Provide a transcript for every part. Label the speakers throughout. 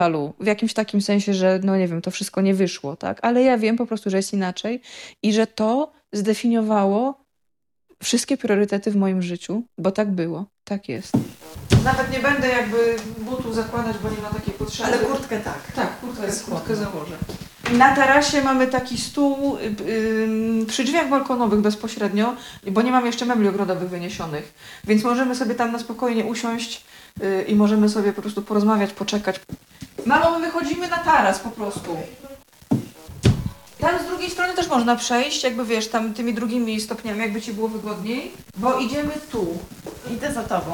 Speaker 1: w jakimś takim sensie, że no nie wiem, to wszystko nie wyszło, tak? Ale ja wiem po prostu, że jest inaczej i że to zdefiniowało wszystkie priorytety w moim życiu, bo tak było, tak jest. Nawet nie będę jakby butów zakładać, bo nie ma takiej potrzeby.
Speaker 2: Ale kurtkę tak.
Speaker 1: Tak, kurtkę założę. Na tarasie mamy taki stół przy drzwiach balkonowych bezpośrednio, bo nie mam jeszcze mebli ogrodowych wyniesionych, więc możemy sobie tam na spokojnie usiąść i możemy sobie po prostu porozmawiać, poczekać. Mamo, my wychodzimy na taras po prostu. Tam z drugiej strony też można przejść, jakby wiesz, tam tymi drugimi stopniami, jakby ci było wygodniej, bo idziemy tu.
Speaker 2: Idę za tobą.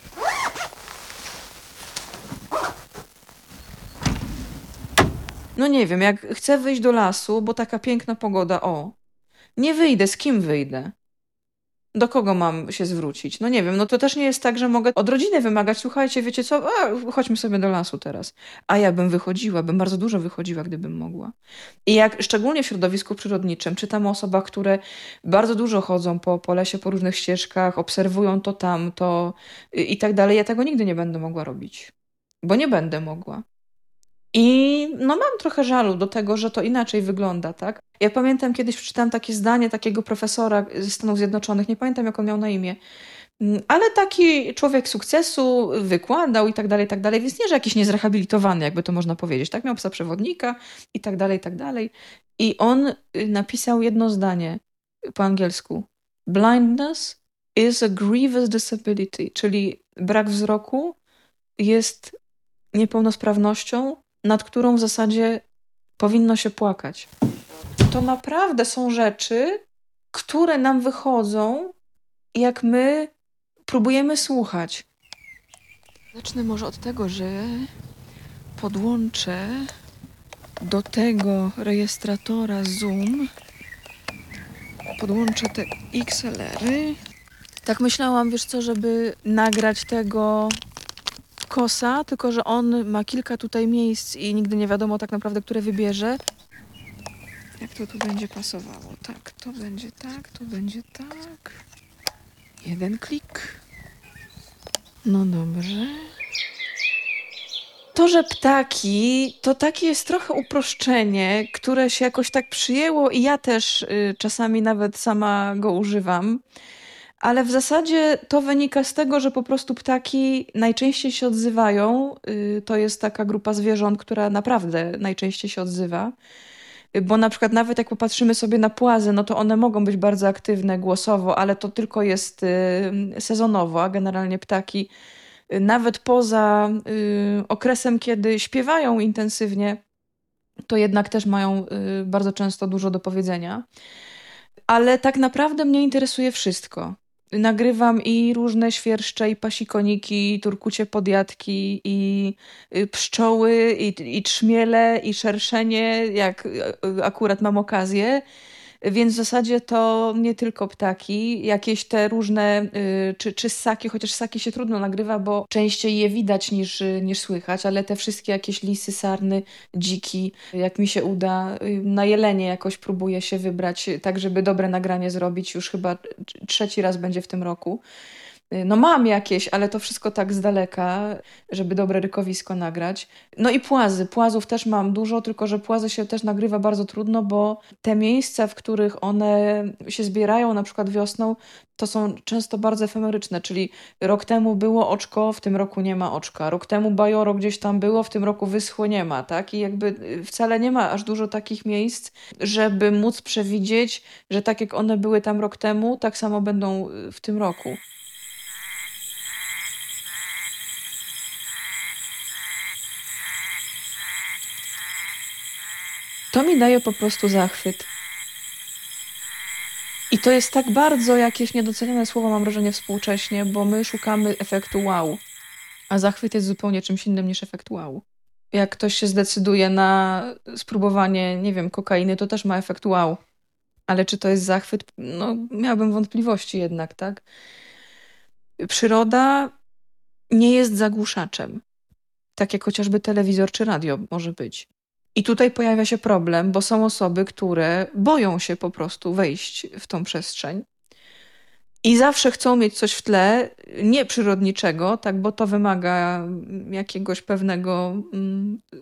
Speaker 1: No nie wiem, jak chcę wyjść do lasu, bo taka piękna pogoda, nie wyjdę, z kim wyjdę? Do kogo mam się zwrócić? No nie wiem, no to też nie jest tak, że mogę od rodziny wymagać, słuchajcie, wiecie co, chodźmy sobie do lasu teraz. A ja bym wychodziła, bym bardzo dużo wychodziła, gdybym mogła. I jak szczególnie w środowisku przyrodniczym czytam o osobach, które bardzo dużo chodzą po lesie, po różnych ścieżkach, obserwują to, tamto i tak dalej, ja tego nigdy nie będę mogła robić. Bo nie będę mogła. I no mam trochę żalu do tego, że to inaczej wygląda, tak? Ja pamiętam kiedyś przeczytałam takie zdanie takiego profesora ze Stanów Zjednoczonych, nie pamiętam jak on miał na imię, ale taki człowiek sukcesu wykładał i tak dalej, więc nie, że jakiś niezrehabilitowany, jakby to można powiedzieć, tak? Miał psa przewodnika i tak dalej, i tak dalej. I on napisał jedno zdanie po angielsku. Blindness is a grievous disability, czyli brak wzroku jest niepełnosprawnością, nad którą w zasadzie powinno się płakać. To naprawdę są rzeczy, które nam wychodzą, jak my próbujemy słuchać. Zacznę może od tego, że podłączę do tego rejestratora Zoom, podłączę te XLR-y. Tak myślałam, wiesz co, żeby nagrać tego kosa, tylko że on ma kilka tutaj miejsc i nigdy nie wiadomo tak naprawdę, które wybierze. Jak to tu będzie pasowało? Tak, to będzie tak, to będzie tak. Jeden klik. No dobrze. To, że ptaki, to takie jest trochę uproszczenie, które się jakoś tak przyjęło i ja też czasami nawet sama go używam. Ale w zasadzie to wynika z tego, że po prostu ptaki najczęściej się odzywają. To jest taka grupa zwierząt, która naprawdę najczęściej się odzywa. Bo na przykład nawet jak popatrzymy sobie na płazy, no to one mogą być bardzo aktywne głosowo, ale to tylko jest sezonowo, a generalnie ptaki nawet poza okresem, kiedy śpiewają intensywnie, to jednak też mają bardzo często dużo do powiedzenia. Ale tak naprawdę mnie interesuje wszystko. Nagrywam i różne świerszcze, i pasikoniki, i turkucie podjadki, i pszczoły, i trzmiele, i szerszenie, jak akurat mam okazję. Więc w zasadzie to nie tylko ptaki, jakieś te różne, czy ssaki, chociaż ssaki się trudno nagrywa, bo częściej je widać niż słychać, ale te wszystkie jakieś lisy, sarny, dziki, jak mi się uda, na jelenie jakoś próbuję się wybrać, tak żeby dobre nagranie zrobić, już chyba trzeci raz będzie w tym roku. No mam jakieś, ale to wszystko tak z daleka, żeby dobre rykowisko nagrać. No i płazy. Płazów też mam dużo, tylko że płazy się też nagrywa bardzo trudno, bo te miejsca, w których one się zbierają, na przykład wiosną, to są często bardzo efemeryczne, czyli rok temu było oczko, w tym roku nie ma oczka. Rok temu bajoro gdzieś tam było, w tym roku wyschło, nie ma, tak? I jakby wcale nie ma aż dużo takich miejsc, żeby móc przewidzieć, że tak jak one były tam rok temu, tak samo będą w tym roku. To mi daje po prostu zachwyt. I to jest tak bardzo jakieś niedocenione słowo, mam wrażenie, współcześnie, bo my szukamy efektu wow. A zachwyt jest zupełnie czymś innym niż efekt wow. Jak ktoś się zdecyduje na spróbowanie, nie wiem, kokainy, to też ma efekt wow. Ale czy to jest zachwyt? No, miałabym wątpliwości jednak, tak? Przyroda nie jest zagłuszaczem. Tak jak chociażby telewizor czy radio może być. I tutaj pojawia się problem, bo są osoby, które boją się po prostu wejść w tą przestrzeń. I zawsze chcą mieć coś w tle nieprzyrodniczego, tak, bo to wymaga jakiegoś pewnego